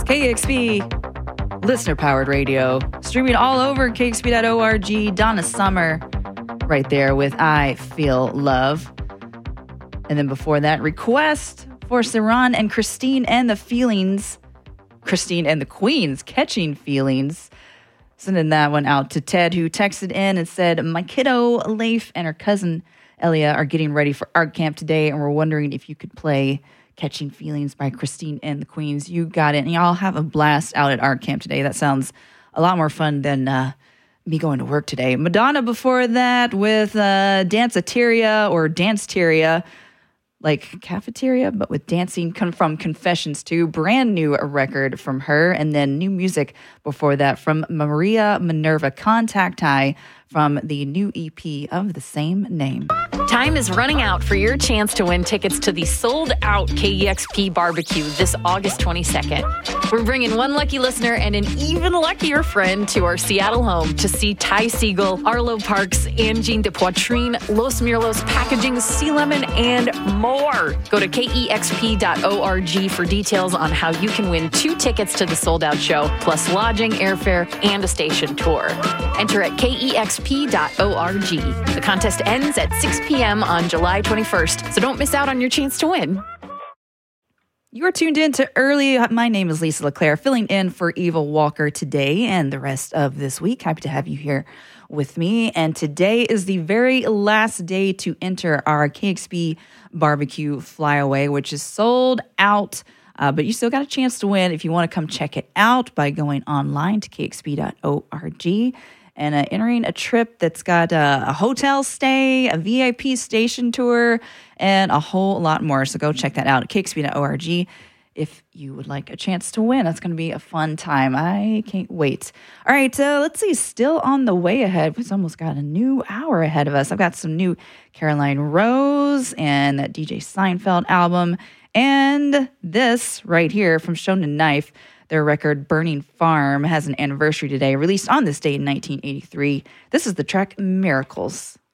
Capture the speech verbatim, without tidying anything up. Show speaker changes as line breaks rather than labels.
K X P, listener-powered radio, streaming all over K X P dot org. Donna Summer, right there with I Feel Love. And then before that, Request for Saran and Christine and the Feelings. Christine and the Queens, Catching Feelings. Sending that one out to Ted, who texted in and said, my kiddo, Leif, and her cousin, Elia, are getting ready for art camp today, and we're wondering if you could play Catching Feelings by Christine and the Queens. You got it. And y'all have a blast out at art camp today. That sounds a lot more fun than uh, me going to work today. Madonna before that with uh, Danceteria or Danceteria, like cafeteria, but with dancing come from Confessions two, brand new record from her. And then new music before that from Maria Minerva, Contact High, from the new E P of the same name.
Time is running out for your chance to win tickets to the sold-out K E X P barbecue this August twenty-second. We're bringing one lucky listener and an even luckier friend to our Seattle home to see Ty Segall, Arlo Parks, Angine de Poitrine, Los Mirlos Packaging, Sea Lemon, and more. Go to K E X P dot org for details on how you can win two tickets to the sold-out show, plus lodging, airfare, and a station tour. Enter at K E X P dot org. The contest ends at six p.m. on July twenty-first, so don't miss out on your chance to win.
You're tuned in to Early. My name is Lisa LeClaire, filling in for Eva Walker today and the rest of this week. Happy to have you here with me. And today is the very last day to enter our K X P Barbecue Flyaway, which is sold out. Uh, but you still got a chance to win if you want to come check it out by going online to K X P dot org. And uh, entering a trip that's got uh, a hotel stay, a V I P station tour, and a whole lot more. So go check that out at K X P dot org if you would like a chance to win. That's going to be a fun time. I can't wait. All right, uh, let's see. Still on the way ahead. We've almost got a new hour ahead of us. I've got some new Caroline Rose and that D J Seinfeld album. And this right here from Shonen Knife. Their record, Burning Farm, has an anniversary today, released on this date in nineteen eighty-three. This is the track Miracles.